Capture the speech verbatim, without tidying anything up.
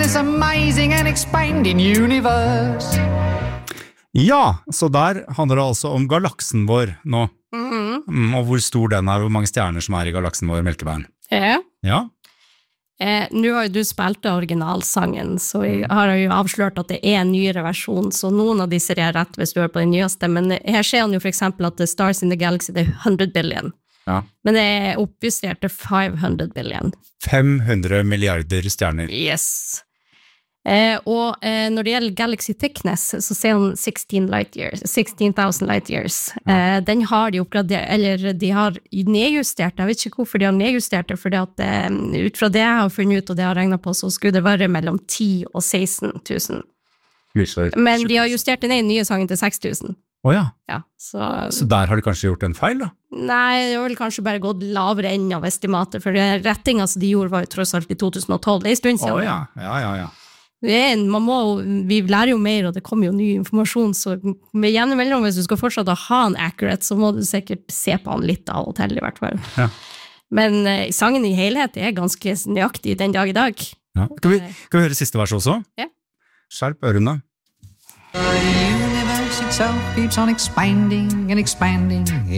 this amazing and expanding universe. Ja, så der handler det altså om galaksen vår nå. Mhm. Mm, og hvor stor den er, hvor mange stjerner som er i galaksen vår, Melkeveien. Ja. Ja, Eh, nå har jo du spilt originalsangen, så jeg har jo avslørt at det er en nyere versjon, så noen av disse er rett hvis du hører på den nyeste, men her ser han jo for eksempel at The Stars in the Galaxy det er hundre billion, ja. men det er oppjustert til five hundred billion. fem hundre milliarder stjerner. Yes. Eh, og eh, når det gjelder Galaxy Thickness, så ser han sixteen light years, sixteen thousand light years. Eh, den har de oppgradert, eller de har nedjustert, jeg vet ikke hvorfor de har nedjustert det, fordi at eh, ut fra det jeg har funnet ut, og det jeg har regnet på, så skulle det være mellom ti og seksten tusen. Men de har justert den ene nye sangen til seks tusen. Åja, Ja, så, så der har de kanskje gjort en feil da? nei, det har vel kanskje bare gått lavere enn av estimatet, for rettinga som de gjorde var jo tross alt i to tusen og tolv, det er en stund siden. Åja, ja, ja, ja. Det er en, man må, vi lærer jo mer, og det kommer jo ny informasjon, så med gjennommellom, hvis du skal fortsette å ha en accurate, så må du sikkert se på han litt av og til, i hvert fall. Ja. Men uh, sangen i helhet er ganske nøyaktig den dag i dag. Ja. Kan, vi, kan vi høre siste vers også? Ja. Skjerp ørene. The universe itself keeps on expanding and expanding